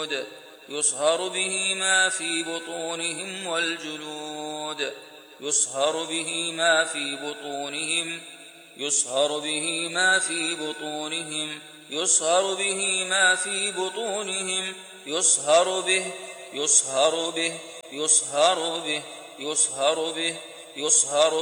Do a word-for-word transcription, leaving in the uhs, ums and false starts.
والجلود يصهر به ما في بطونهم والجلود يصهر به ما في بطونهم يصهر به ما في بطونهم يصهر به ما في بطونهم يصهر به يصهر به يصهر به يصهر به يصهر